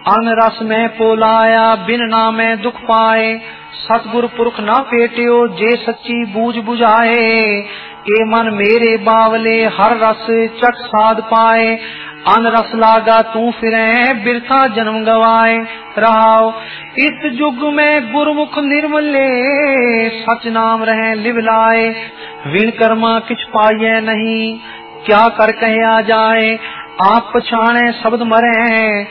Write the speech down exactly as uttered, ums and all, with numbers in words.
अन रस में पोलाया बिन नामे दुख पाए। सतगुर पुरख ना पेटियो जे सच्ची बूझ बुझाए। ए मन मेरे बावले हर रस चख साध पाए। अन रस लागा तू फिरे बिरथा जन्म गवाए। रहाओ इस जुग में गुरमुख निर्मले सच नाम रहे लिवलाए। विण कर्मा किछ पाइए नहीं क्या कर कहे आ जाए। आप पछाणे शब्द मरे